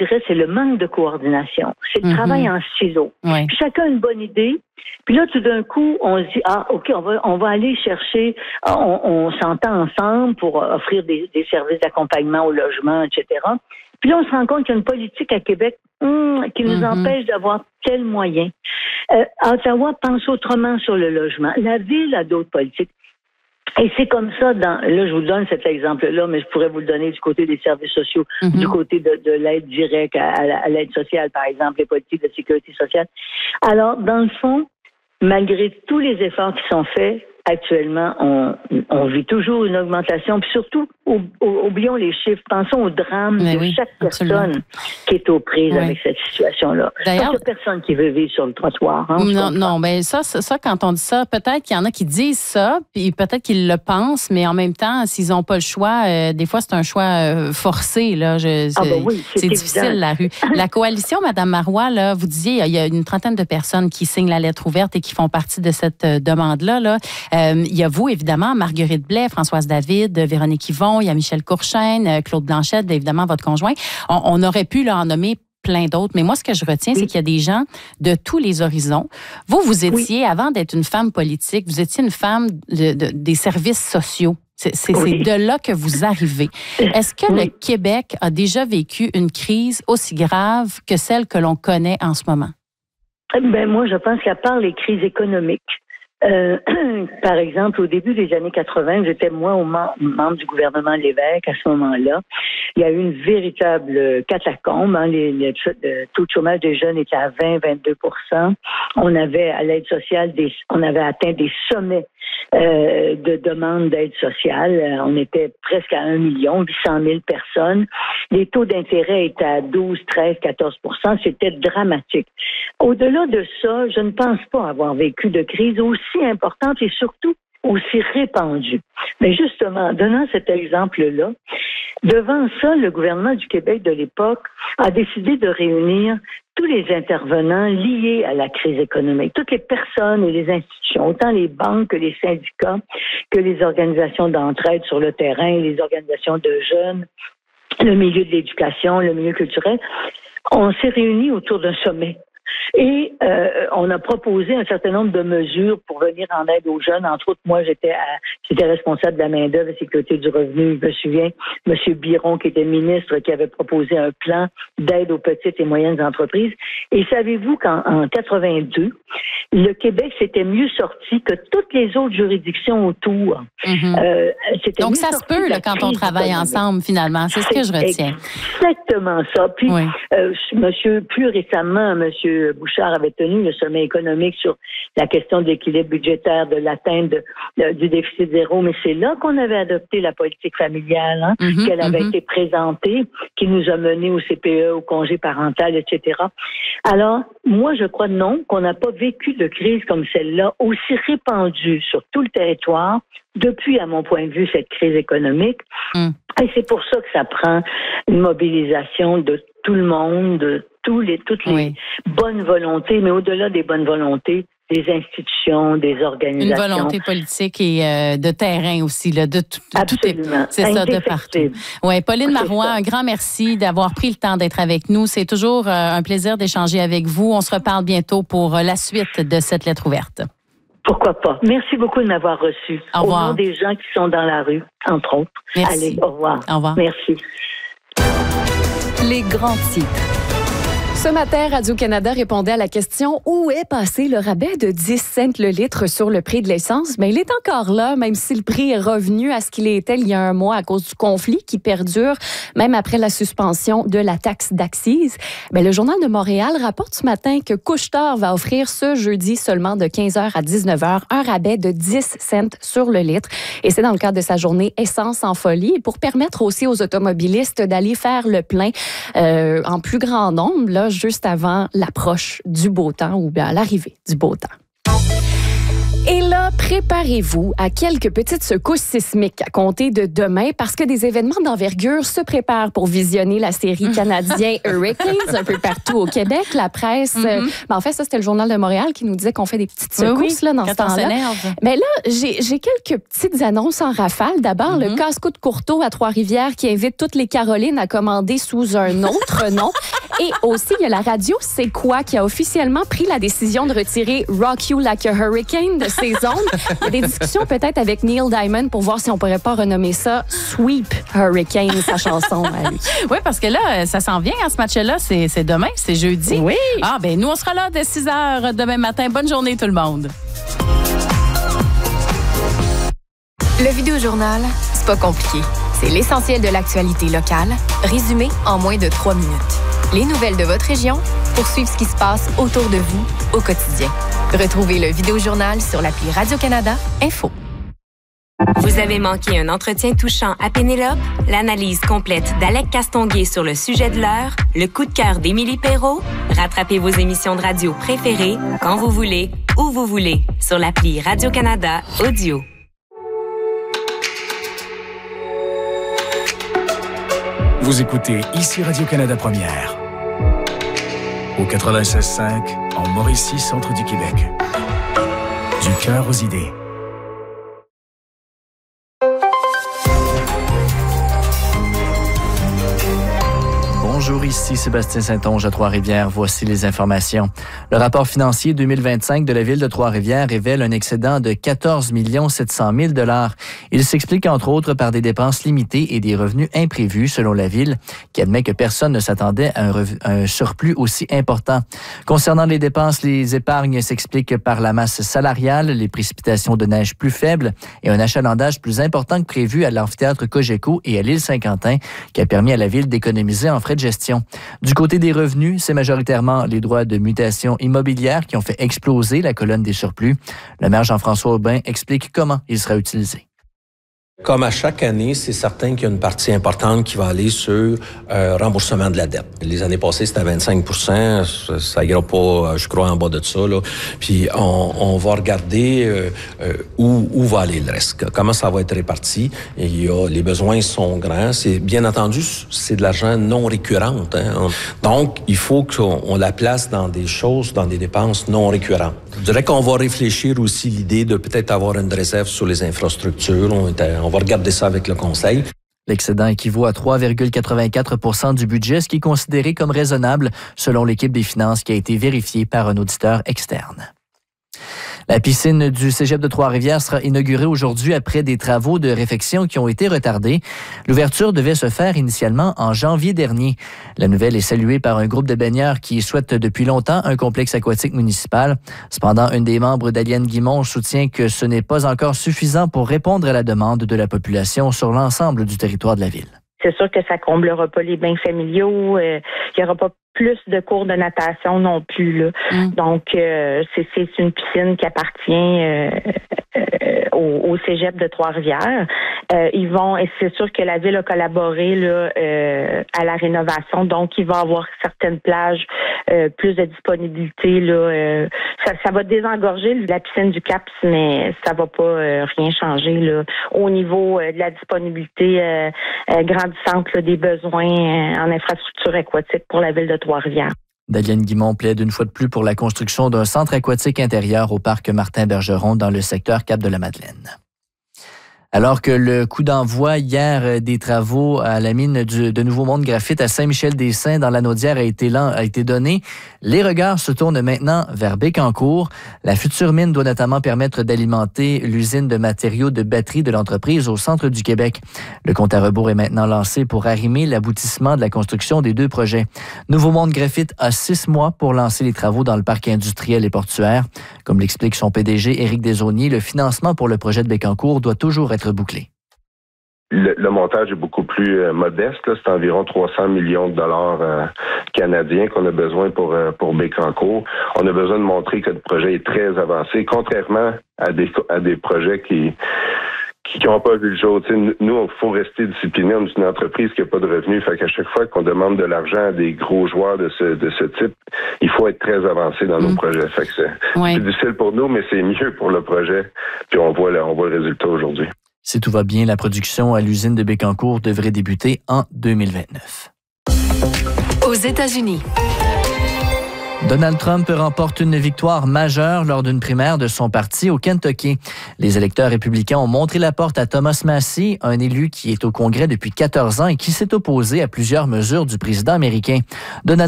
dirais, c'est le manque de coordination. C'est le travail en ciseaux. Ouais. Puis chacun a une bonne idée. Puis là, tout d'un coup, on se dit, OK, on va aller chercher, on s'entend ensemble pour offrir des services d'accompagnement au logement, etc. Puis là, on se rend compte qu'il y a une politique à Québec qui nous empêche d'avoir tel moyen. Ottawa pense autrement sur le logement. La Ville a d'autres politiques. Et c'est comme ça, là, je vous donne cet exemple-là, mais je pourrais vous le donner du côté des services sociaux, du côté de l'aide directe à l'aide sociale, par exemple, les politiques de sécurité sociale. Alors, dans le fond, malgré tous les efforts qui sont faits, actuellement, on vit toujours une augmentation. Puis surtout, oublions les chiffres. Pensons au drame de chaque personne qui est aux prises avec cette situation-là. D'ailleurs, il n'y a personne qui veut vivre sur le trottoir. Non, ben ça, quand on dit ça, peut-être qu'il y en a qui disent ça, puis peut-être qu'ils le pensent, mais en même temps, s'ils n'ont pas le choix, des fois, c'est un choix forcé. Là. C'est difficile, la rue. La coalition, Mme Marois, là, vous disiez, il y a une trentaine de personnes qui signent la lettre ouverte et qui font partie de cette demande-là. Là. Il y a vous, évidemment, Marguerite Blais, Françoise David, Véronique Yvon, il y a Michel Courchaine, Claude Blanchette, évidemment, votre conjoint. On aurait pu là, en nommer plein d'autres, mais moi, ce que je retiens, c'est qu'il y a des gens de tous les horizons. Vous étiez, avant d'être une femme politique, vous étiez une femme des services sociaux. C'est de là que vous arrivez. Est-ce que le Québec a déjà vécu une crise aussi grave que celle que l'on connaît en ce moment? Ben moi, je pense qu'à part les crises économiques, par exemple, au début des années 80, j'étais moi membre du gouvernement Lévesque à ce moment-là. Il y a eu une véritable catacombe. Le taux de chômage des jeunes était à 20-22%. On avait à l'aide sociale on avait atteint des sommets de demandes d'aide sociale. On était presque à 1 800 000 personnes. Les taux d'intérêt étaient à 12, 13, 14%. C'était dramatique. Au-delà de ça, je ne pense pas avoir vécu de crise aussi importante et surtout aussi répandue. Mais justement, donnant cet exemple-là, devant ça, le gouvernement du Québec de l'époque a décidé de réunir tous les intervenants liés à la crise économique, toutes les personnes et les institutions, autant les banques que les syndicats, que les organisations d'entraide sur le terrain, les organisations de jeunes, le milieu de l'éducation, le milieu culturel. On s'est réunis autour d'un sommet. Et on a proposé un certain nombre de mesures pour venir en aide aux jeunes. Entre autres, moi, j'étais responsable de la main-d'œuvre et sécurité du revenu. Je me souviens, M. Biron, qui était ministre, qui avait proposé un plan d'aide aux petites et moyennes entreprises. Et savez-vous qu'en 82, le Québec s'était mieux sorti que toutes les autres juridictions autour. Donc, ça se peut là, quand on travaille ensemble, finalement. C'est ce que je retiens. Exactement ça. Puis, plus récemment, M. Bouchard avait tenu le sommet économique sur la question de l'équilibre budgétaire, de l'atteinte du déficit zéro. Mais c'est là qu'on avait adopté la politique familiale, qu'elle avait été présentée, qui nous a menés au CPE, au congé parental, etc. Alors, moi, je crois qu'on n'a pas vécu de crise comme celle-là, aussi répandue sur tout le territoire, depuis, à mon point de vue, cette crise économique. Et c'est pour ça que ça prend une mobilisation de tout le monde, de toutes les bonnes volontés, mais au-delà des bonnes volontés, des institutions, des organisations. Une volonté politique et de terrain aussi, là, de tout. Absolument. C'est ça, de partout. Oui, Pauline Marois, un grand merci d'avoir pris le temps d'être avec nous. C'est toujours un plaisir d'échanger avec vous. On se reparle bientôt pour la suite de cette lettre ouverte. Pourquoi pas. Merci beaucoup de m'avoir reçu. Au revoir. Au nom des gens qui sont dans la rue, entre autres. Merci. Allez, au revoir. Au revoir. Merci. Les grands titres. Ce matin, Radio-Canada répondait à la question « Où est passé le rabais de 10 cents le litre sur le prix de l'essence? » Bien, il est encore là, même si le prix est revenu à ce qu'il était il y a un mois à cause du conflit qui perdure, même après la suspension de la taxe d'accise. Bien, le Journal de Montréal rapporte ce matin que Couche-Tard va offrir ce jeudi seulement de 15h à 19h un rabais de 10 cents sur le litre. Et c'est dans le cadre de sa journée Essence en folie pour permettre aussi aux automobilistes d'aller faire le plein en plus grand nombre, là, juste avant l'approche du beau temps ou bien l'arrivée du beau temps. Et là, préparez-vous à quelques petites secousses sismiques à compter de demain parce que des événements d'envergure se préparent pour visionner la série canadienne Hurricanes un peu partout au Québec. La presse, en fait, ça, c'était le Journal de Montréal qui nous disait qu'on fait des petites secousses là, dans ce temps-là. Mais là, j'ai quelques petites annonces en rafale. D'abord, le casse-cou de Courteau à Trois-Rivières qui invite toutes les Carolines à commander sous un autre nom. Et aussi, il y a la radio C'est quoi qui a officiellement pris la décision de retirer Rock You Like a Hurricane de ses ondes. Il y a des discussions peut-être avec Neil Diamond pour voir si on pourrait pas renommer ça Sweep Hurricane, sa chanson à lui. Oui, parce que là, ça s'en vient, ce match-là. C'est demain, c'est jeudi. Oui. Ah, ben nous, on sera là dès 6h demain matin. Bonne journée, tout le monde. Le Vidéojournal, c'est pas compliqué. C'est l'essentiel de l'actualité locale, résumé en moins de 3 minutes. Les nouvelles de votre région pour suivre ce qui se passe autour de vous au quotidien. Retrouvez le Vidéojournal sur l'appli Radio-Canada Info. Vous avez manqué un entretien touchant à Pénélope, l'analyse complète d'Alec Castonguay sur le sujet de l'heure, le coup de cœur d'Émilie Perrault. Rattrapez vos émissions de radio préférées quand vous voulez, où vous voulez, sur l'appli Radio-Canada Audio. Vous écoutez ici Radio-Canada Première. Au 96.5, en Mauricie, centre du Québec. Du cœur aux idées. Bonjour, ici Sébastien Saint-Onge à Trois-Rivières. Voici les informations. Le rapport financier 2025 de la Ville de Trois-Rivières révèle un excédent de 14 700 000 $. Il s'explique entre autres par des dépenses limitées et des revenus imprévus, selon la Ville, qui admet que personne ne s'attendait à un surplus aussi important. Concernant les dépenses, les épargnes s'expliquent par la masse salariale, les précipitations de neige plus faibles et un achalandage plus important que prévu à l'amphithéâtre Cogeco et à l'île Saint-Quentin, qui a permis à la Ville d'économiser en frais de gestion. Du côté des revenus, c'est majoritairement les droits de mutation immobilière qui ont fait exploser la colonne des surplus. Le maire Jean-François Aubin explique comment il sera utilisé. Comme à chaque année, c'est certain qu'il y a une partie importante qui va aller sur remboursement de la dette. Les années passées, c'était à 25 %. Ça ira pas, je crois, en bas de ça. Là. Puis on va regarder où va aller le reste. Comment ça va être réparti. Et les besoins sont grands. C'est bien entendu, c'est de l'argent non récurrent. Hein. Donc, il faut qu'on la place dans des choses, dans des dépenses non récurrentes. Je dirais qu'on va réfléchir aussi l'idée de peut-être avoir une réserve sur les infrastructures. On va regarder ça avec le Conseil. L'excédent équivaut à 3,84 % du budget, ce qui est considéré comme raisonnable selon l'équipe des finances qui a été vérifiée par un auditeur externe. La piscine du Cégep de Trois-Rivières sera inaugurée aujourd'hui après des travaux de réfection qui ont été retardés. L'ouverture devait se faire initialement en janvier dernier. La nouvelle est saluée par un groupe de baigneurs qui souhaitent depuis longtemps un complexe aquatique municipal. Cependant, une des membres d'Aliane Guimont soutient que ce n'est pas encore suffisant pour répondre à la demande de la population sur l'ensemble du territoire de la ville. C'est sûr que ça comblera pas les bains familiaux. Il y aura pas plus de cours de natation non plus là. Donc c'est une piscine qui appartient au Cégep de Trois-Rivières. Et c'est sûr que la ville a collaboré là à la rénovation, donc il va y avoir certaines plages plus de disponibilité là. Ça va désengorger la piscine du Cap, mais ça va pas rien changer là au niveau de la disponibilité grandissante là, des besoins en infrastructure aquatique pour la ville de Trois-Rivières. Daliane Guimont plaide une fois de plus pour la construction d'un centre aquatique intérieur au parc Martin-Bergeron dans le secteur Cap-de-la-Madeleine. Alors que le coup d'envoi hier des travaux à la mine de Nouveau Monde Graphite à Saint-Michel-des-Saints dans la Naudière a été donné, les regards se tournent maintenant vers Bécancour. La future mine doit notamment permettre d'alimenter l'usine de matériaux de batterie de l'entreprise au centre du Québec. Le compte à rebours est maintenant lancé pour arrimer l'aboutissement de la construction des deux projets. Nouveau Monde Graphite a 6 mois pour lancer les travaux dans le parc industriel et portuaire. Comme l'explique son PDG Éric Desaulniers, le financement pour le projet de Bécancour doit toujours être bouclé. Le montage est beaucoup plus modeste. Là. C'est environ 300 millions de dollars canadiens qu'on a besoin pour Bécancour. On a besoin de montrer que le projet est très avancé, contrairement à des projets qui n'ont pas vu le jour. T'sais, nous, il faut rester discipliné. On est une entreprise qui n'a pas de revenus. Fait qu'à chaque fois qu'on demande de l'argent à des gros joueurs de ce type, il faut être très avancé dans nos projets. Fait que c'est plus difficile pour nous, mais c'est mieux pour le projet. Puis on voit le résultat aujourd'hui. Si tout va bien, la production à l'usine de Bécancour devrait débuter en 2029. Aux États-Unis. Donald Trump remporte une victoire majeure lors d'une primaire de son parti au Kentucky. Les électeurs républicains ont montré la porte à Thomas Massie, un élu qui est au Congrès depuis 14 ans et qui s'est opposé à plusieurs mesures du président américain. Donald